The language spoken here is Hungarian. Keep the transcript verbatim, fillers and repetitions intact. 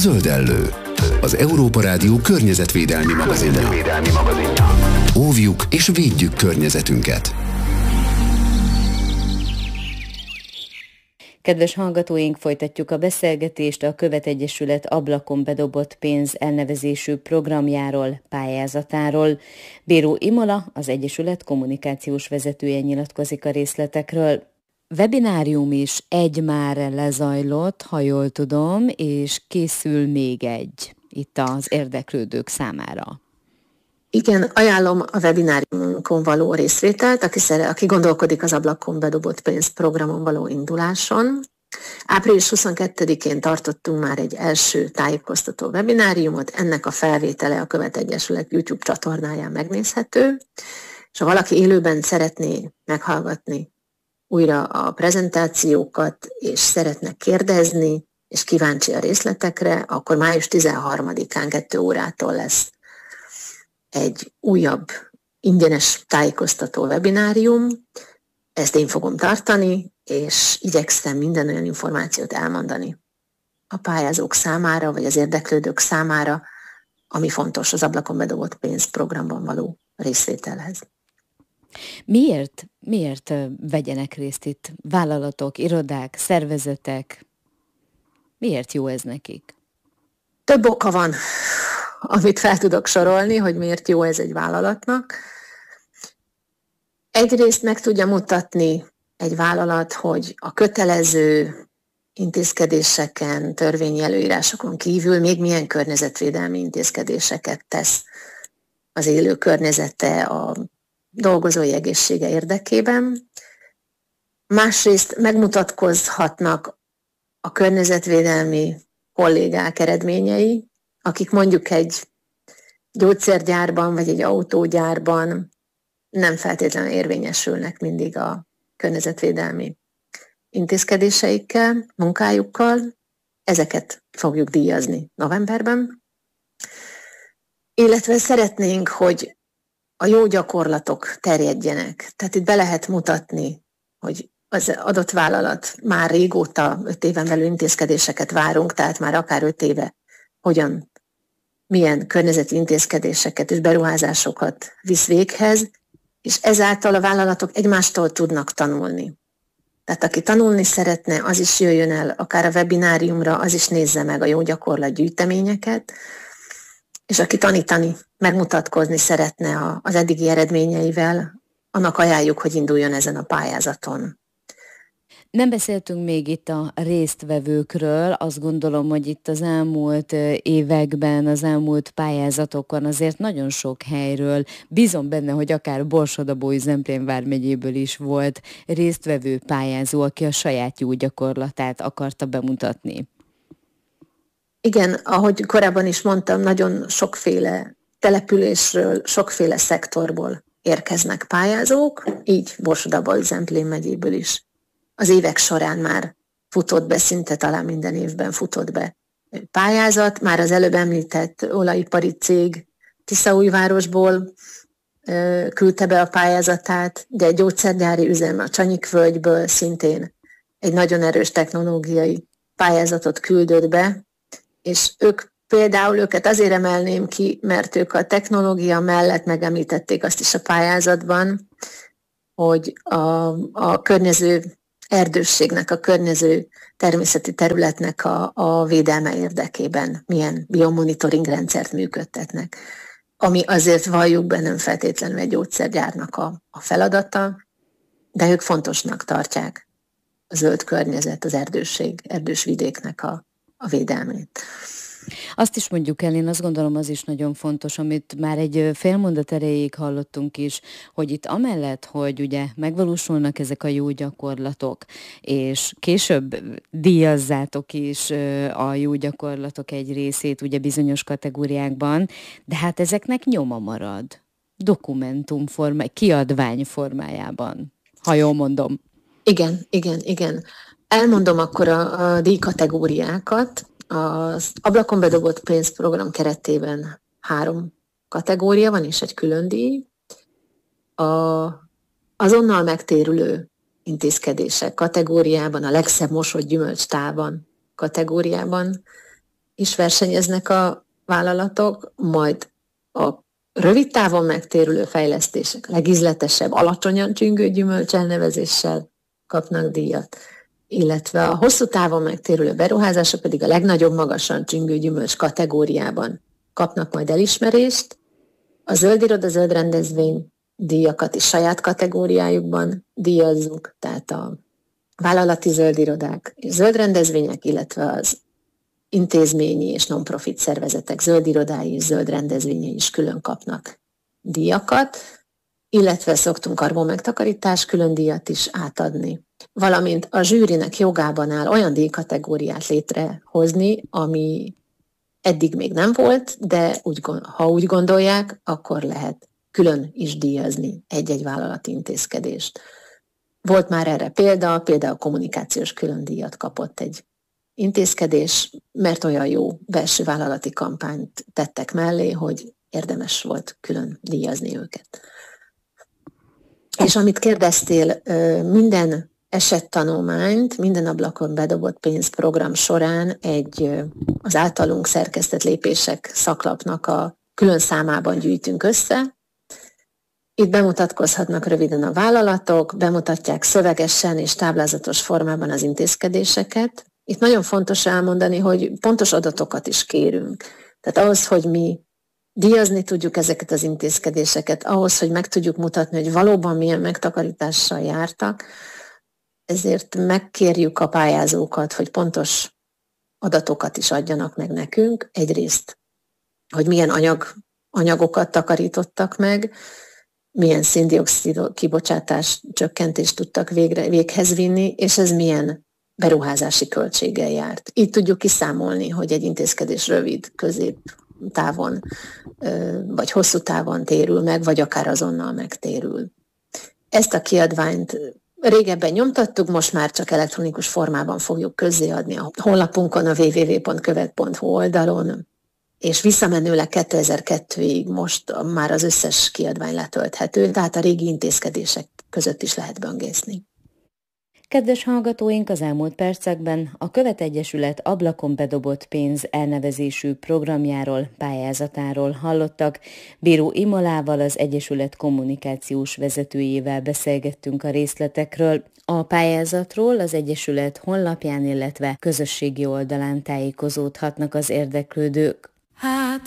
Zöldellő, az Európa Rádió környezetvédelmi magazinja. Óvjuk és védjük környezetünket. Kedves hallgatóink, folytatjuk a beszélgetést a Követegyesület ablakon bedobott pénz elnevezésű programjáról, pályázatáról. Béró Imola, az Egyesület kommunikációs vezetője nyilatkozik a részletekről. Webinárium is egy már lezajlott, ha jól tudom, és készül még egy itt az érdeklődők számára. Igen, ajánlom a webináriumon való részvételt, aki, szere, aki gondolkodik az ablakon bedobott pénz programon való induláson. április huszonkettedikén tartottunk már egy első tájékoztató webináriumot, ennek a felvétele a Követegyesület YouTube csatornáján megnézhető, és ha valaki élőben szeretné meghallgatni újra a prezentációkat, és szeretne kérdezni, és kíváncsi a részletekre, akkor május tizenharmadikán kettő órától lesz egy újabb ingyenes tájékoztató webinárium. Ezt én fogom tartani, és igyekszem minden olyan információt elmondani a pályázók számára, vagy az érdeklődők számára, ami fontos az ablakon bedobott pénz programban való részvételhez. Miért, miért vegyenek részt itt vállalatok, irodák, szervezetek? Miért jó ez nekik? Több oka van, amit fel tudok sorolni, hogy miért jó ez egy vállalatnak. Egyrészt meg tudja mutatni egy vállalat, hogy a kötelező intézkedéseken, törvényi előírásokon kívül még milyen környezetvédelmi intézkedéseket tesz az élő környezete, a dolgozói egészsége érdekében. Másrészt megmutatkozhatnak a környezetvédelmi kollégák eredményei, akik mondjuk egy gyógyszergyárban vagy egy autógyárban nem feltétlenül érvényesülnek mindig a környezetvédelmi intézkedéseikkel, munkájukkal. Ezeket fogjuk díjazni novemberben. Illetve szeretnénk, hogy a jó gyakorlatok terjedjenek. Tehát itt be lehet mutatni, hogy az adott vállalat már régóta, öt éven belül intézkedéseket várunk, tehát már akár öt éve hogyan, milyen környezeti intézkedéseket és beruházásokat visz véghez, és ezáltal a vállalatok egymástól tudnak tanulni. Tehát aki tanulni szeretne, az is jöjjön el akár a webináriumra, az is nézze meg a jó gyakorlat gyűjteményeket, és aki tanítani, megmutatkozni szeretne az eddigi eredményeivel, annak ajánljuk, hogy induljon ezen a pályázaton. Nem beszéltünk még itt a résztvevőkről, azt gondolom, hogy itt az elmúlt években, az elmúlt pályázatokon azért nagyon sok helyről, bízom benne, hogy akár Borsod-Abaúj-Zemplén vármegyéből is volt résztvevő pályázó, aki a saját jó gyakorlatát akarta bemutatni. Igen, ahogy korábban is mondtam, nagyon sokféle településről, sokféle szektorból érkeznek pályázók, így Borsod-Abaúj-Zemplén megyéből is. Az évek során már futott be, szinte talán minden évben futott be pályázat. Már az előbb említett olajipari cég Tiszaújvárosból ö, küldte be a pályázatát, de egy gyógyszergyári üzem a Csanyikvölgyből szintén egy nagyon erős technológiai pályázatot küldött be, és ők például őket azért emelném ki, mert ők a technológia mellett megemlítették azt is a pályázatban, hogy a, a környező erdősségnek, a környező természeti területnek a, a védelme érdekében milyen biomonitoring rendszert működtetnek, ami azért valljuk be nem feltétlenül egy gyógyszergyárnak a, a feladata, de ők fontosnak tartják a zöld környezet, az erdősség, erdős vidéknek a, a védelmét. Azt is mondjuk el, én azt gondolom, az is nagyon fontos, amit már egy fél mondat erejéig hallottunk is, hogy itt amellett, hogy ugye megvalósulnak ezek a jó gyakorlatok, és később díjazzátok is a jó gyakorlatok egy részét ugye bizonyos kategóriákban, de hát ezeknek nyoma marad. Dokumentum forma, kiadvány formájában, ha jól mondom. Igen, igen, igen. Elmondom akkor a, a díjkategóriákat. Az ablakon bedobott pénzprogram keretében három kategória van, és egy külön díj. A azonnal megtérülő intézkedések kategóriában, a legszebb mosott gyümölcstában kategóriában is versenyeznek a vállalatok, majd a rövid távon megtérülő fejlesztések, legízletesebb, alacsonyan csüngő gyümölcs elnevezéssel kapnak díjat, illetve a hosszú távon megtérülő beruházások pedig a legnagyobb magasan csüngő gyümölcs kategóriában kapnak majd elismerést. A zöld iroda, zöld rendezvény díjakat is saját kategóriájukban díjazzuk, tehát a vállalati zöld irodák és zöld rendezvények, illetve az intézményi és non-profit szervezetek zöld irodái és zöld rendezvényei is külön kapnak díjakat, illetve szoktunk karbon megtakarítás külön díjat is átadni. Valamint a zsűrinek jogában áll olyan díjkategóriát létrehozni, ami eddig még nem volt, de úgy, ha úgy gondolják, akkor lehet külön is díjazni egy-egy vállalati intézkedést. Volt már erre példa, például kommunikációs külön díjat kapott egy intézkedés, mert olyan jó belső vállalati kampányt tettek mellé, hogy érdemes volt külön díjazni őket. És amit kérdeztél, minden esettanulmányt, minden ablakon bedobott pénzprogram során egy az általunk szerkesztett lépések szaklapnak a külön számában gyűjtünk össze. Itt bemutatkozhatnak röviden a vállalatok, bemutatják szövegesen és táblázatos formában az intézkedéseket. Itt nagyon fontos elmondani, hogy pontos adatokat is kérünk. Tehát ahhoz, hogy mi díjazni tudjuk ezeket az intézkedéseket, ahhoz, hogy meg tudjuk mutatni, hogy valóban milyen megtakarítással jártak, ezért megkérjük a pályázókat, hogy pontos adatokat is adjanak meg nekünk. Egyrészt, hogy milyen anyag, anyagokat takarítottak meg, milyen szén-dioxid kibocsátás csökkentést tudtak végre, véghez vinni, és ez milyen beruházási költséggel járt. Így tudjuk kiszámolni, hogy egy intézkedés rövid, közép távon, vagy hosszú távon térül meg, vagy akár azonnal megtérül. Ezt a kiadványt régebben nyomtattuk, most már csak elektronikus formában fogjuk közzéadni a honlapunkon, a double-u double-u double-u pont követ pont hu oldalon, és visszamenőleg kétezer-kettőig most már az összes kiadvány letölthető, tehát a régi intézkedések között is lehet böngészni. Kedves hallgatóink, az elmúlt percekben a Követ Egyesület ablakon bedobott pénz elnevezésű programjáról, pályázatáról hallottak. Bíró Imolával, az Egyesület kommunikációs vezetőjével beszélgettünk a részletekről. A pályázatról az Egyesület honlapján, illetve közösségi oldalán tájékozódhatnak az érdeklődők. Hát